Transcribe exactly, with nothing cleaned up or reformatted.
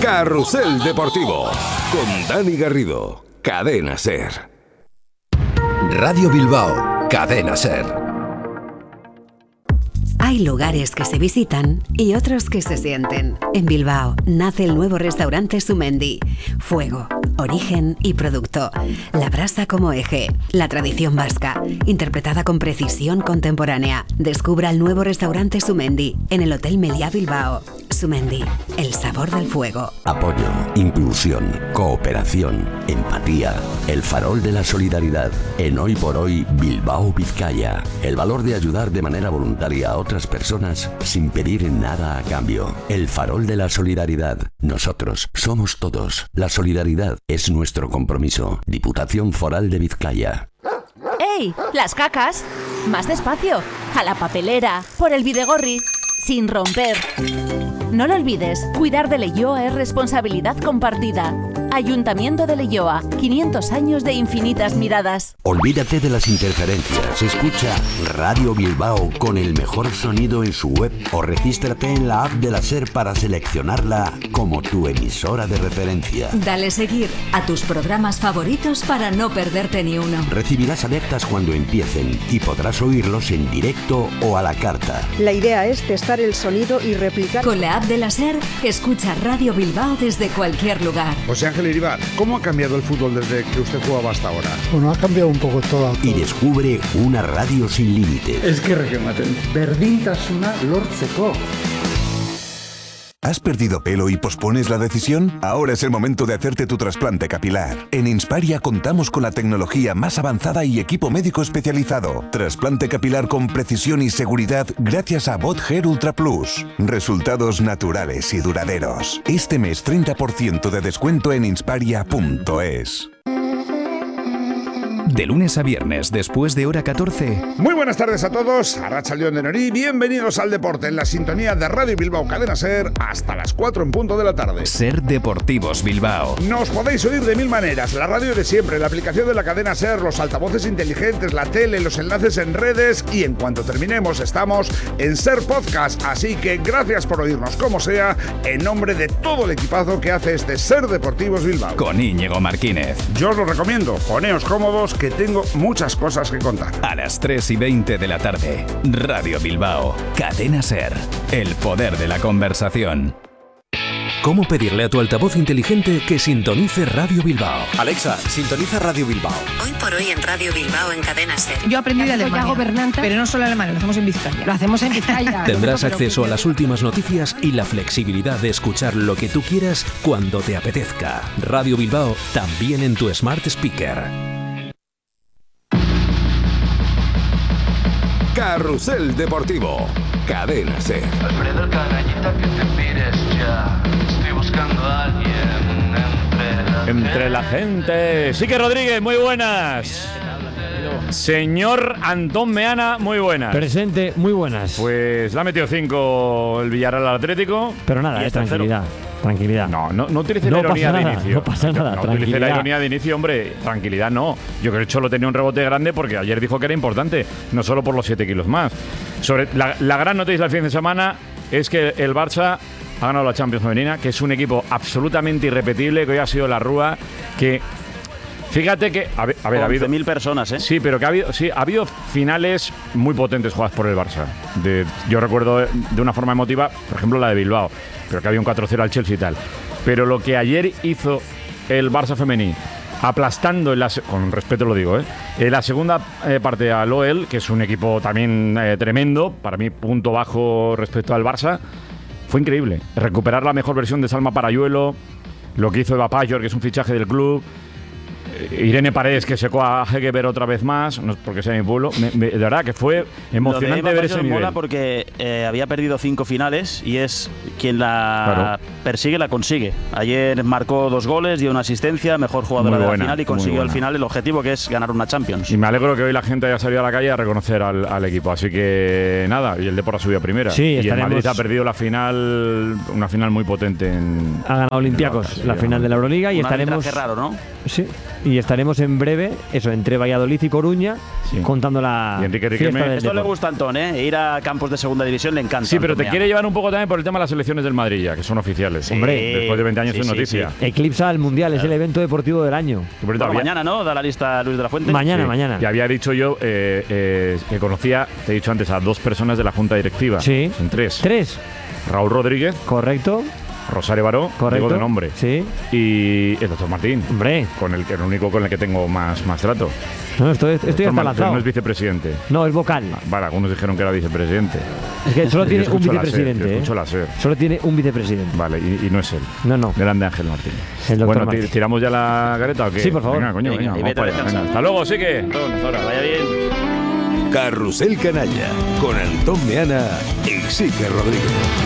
Carrusel Deportivo con Dani Garrido, Cadena SER. Radio Bilbao, Cadena SER. Hay lugares que se visitan y otros que se sienten. En Bilbao nace el nuevo restaurante Sumendi. Fuego, origen y producto. La brasa como eje. La tradición vasca, interpretada con precisión contemporánea. Descubra el nuevo restaurante Sumendi en el Hotel Meliá Bilbao. Sumendi, el sabor del fuego. Apoyo, inclusión, cooperación, empatía. El farol de la solidaridad. En Hoy por Hoy, Bilbao, Vizcaya. El valor de ayudar de manera voluntaria a otras personas sin pedir nada a cambio. El farol de la solidaridad. Nosotros somos todos. La solidaridad es nuestro compromiso. Diputación Foral de Vizcaya. ¡Ey! ¡Las cacas! Más despacio. A la papelera. Por el bidegorri. Sin romper. No lo olvides, cuidar de Leioa es responsabilidad compartida. Ayuntamiento de Leioa, quinientos años de infinitas miradas. Olvídate de las interferencias, escucha Radio Bilbao con el mejor sonido en su web o regístrate en la app de la SER para seleccionarla como tu emisora de referencia. Dale seguir a tus programas favoritos para no perderte ni uno. Recibirás alertas cuando empiecen y podrás oírlos en directo o a la carta. La idea es testar el sonido y replicar. Con la app de la SER, escucha Radio Bilbao desde cualquier lugar. José Ángel Iribar, ¿cómo ha cambiado el fútbol desde que usted jugaba hasta ahora? Bueno, ha cambiado un poco todo. Y descubre una radio sin límites. Es que requematen. Berdintasuna lortzeko. ¿Has perdido pelo y pospones la decisión? Ahora es el momento de hacerte tu trasplante capilar. En Insparia contamos con la tecnología más avanzada y equipo médico especializado. Trasplante capilar con precisión y seguridad gracias a Bot Hair Ultra Plus. Resultados naturales y duraderos. Este mes treinta por ciento de descuento en insparia punto es. De lunes a viernes, después de hora catorce. Muy buenas tardes a todos, Arratsaldeon de Nori, bienvenidos al deporte en la sintonía de Radio Bilbao Cadena SER hasta las cuatro en punto de la tarde. SER Deportivos Bilbao. Nos podéis oír de mil maneras, la radio de siempre, la aplicación de la cadena SER, los altavoces inteligentes, la tele, los enlaces en redes y en cuanto terminemos estamos en SER Podcast, así que gracias por oírnos como sea, en nombre de todo el equipazo que hace este SER Deportivos Bilbao. Con Íñigo Martínez. Yo os lo recomiendo, poneos cómodos que tengo muchas cosas que contar. A las tres y veinte de la tarde, Radio Bilbao, Cadena SER, el poder de la conversación. ¿Cómo pedirle a tu altavoz inteligente que sintonice Radio Bilbao? Alexa, sintoniza Radio Bilbao. Hoy por hoy en Radio Bilbao en Cadena SER. Yo aprendí de Alemania, pero no solo Alemania, lo hacemos en Vizcaya. Lo hacemos en Vizcaya. Tendrás acceso a las últimas noticias y la flexibilidad de escuchar lo que tú quieras cuando te apetezca. Radio Bilbao, también en tu Smart Speaker. Carrusel Deportivo, Cadena SER. Alfredo, canallita, que te pires ya. Estoy buscando a alguien entre la Entre la gente. Sique Rodríguez, muy buenas. Señor Antón Meana, muy buenas. Presente, muy buenas. Pues le ha metido cinco el Villarreal al Atlético. Pero nada, eh, tranquilidad. Tranquilidad. No, no, no utilice no la ironía nada, de inicio. No pasa nada, no, no utilice la ironía de inicio, hombre. Tranquilidad, no. Yo creo que Cholo tenía un rebote grande porque ayer dijo que era importante, no solo por los siete kilos más. Sobre la, la gran noticia del fin de semana es que el Barça ha ganado la Champions femenina, que es un equipo absolutamente irrepetible, que hoy ha sido la Rúa, que fíjate que a ver, a ver ha habido mil personas, ¿eh? Sí, pero que ha habido sí, ha habido finales muy potentes jugadas por el Barça. De, yo recuerdo de, de una forma emotiva, por ejemplo, la de Bilbao, pero que había un cuatro cero al Chelsea y tal. Pero lo que ayer hizo el Barça femení, aplastando, en la, con respeto lo digo, ¿eh? en la segunda eh, parte al O E L, que es un equipo también eh, tremendo, para mí punto bajo respecto al Barça, fue increíble. Recuperar la mejor versión de Salma Parayuelo, lo que hizo Eva Payor, que es un fichaje del club, Irene Paredes, que secó a Hegeber otra vez más, no es porque sea mi pueblo, me, me, de verdad que fue emocionante ver ese nivel. Mola porque eh, había perdido cinco finales y es quien la claro. persigue, la consigue. Ayer marcó dos goles, dio una asistencia, mejor jugadora buena, de la final y consiguió al final el objetivo, que es ganar una Champions. Y me alegro que hoy la gente haya salido a la calle a reconocer al, al equipo, así que nada, y el Depor ha subido a primera. Sí, y estaremos... el Madrid ha perdido la final, una final muy potente en... Ha ganado Olympiacos la final de la Euroliga y un estaremos... arbitraje raro, ¿no? Sí. Y estaremos en breve, eso, entre Valladolid y Coruña, Sí. contando la Y Enrique fiesta Riquelme- del Esto le deporte. gusta a Antón, ¿eh? Ir a campos de segunda división le encanta. Sí, pero te Antón quiere Meana. llevar un poco también por el tema de las elecciones del Madrid, ya, que son oficiales. Sí. Hombre, después de veinte años Sí, es sí, noticia. sí. Eclipsa el Mundial, es el evento deportivo del año. Bueno, mañana, ¿no? Da la lista Luis de la Fuente. Mañana, Sí. mañana. Y había dicho yo eh, eh, que conocía, te he dicho antes, a dos personas de la Junta Directiva. Sí. En tres. Tres. Raúl Rodríguez, Correcto. Rosario Baró, Correcto. digo de nombre. Sí. Y el doctor Martín, Hombre. con el, que- el único con el que tengo más, más trato. No, esto, esto ya Doctor está Martín, pero lanzado. no es vicepresidente. No, es vocal. Vale, algunos dijeron que era vicepresidente. Es que solo Yo tiene un escucho la SER, vicepresidente. yo ¿eh? escucho la SER. Solo tiene un vicepresidente. Vale, y, y no es él. No, no. Grande Ángel Martín. El doctor Bueno, ti- Martín. ¿tiramos ya la gareta o qué? Sí, por favor. Venga, coño, Venga, venga, y vamos vete a para allá, descansar. venga. Hasta luego, sí que. Antón, ahora, vaya bien. Carrusel Canalla con Antón Meana y Sique Rodríguez.